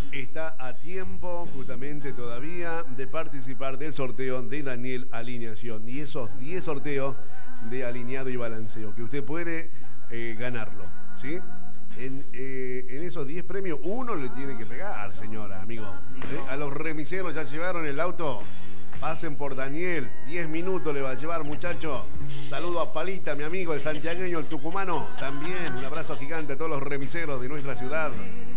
está a tiempo justamente todavía de participar del sorteo de Daniel Alineación. Y esos 10 sorteos de alineado y balanceo, que usted puede ganarlo, ¿sí? En esos 10 premios, uno le tiene que pegar, señora, amigo. A los remiseros ya llevaron el auto. Pasen por Daniel, 10 minutos le va a llevar, muchacho. Saludo a Palita, mi amigo, el santiagueño, el tucumano. También un abrazo gigante a todos los remiseros de nuestra ciudad.